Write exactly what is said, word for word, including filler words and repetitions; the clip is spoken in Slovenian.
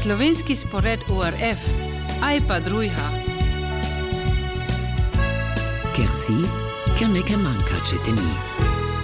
Slovenski spored O R F, aj pa drujha. Ker si, ker nekaj manjka, če te ni.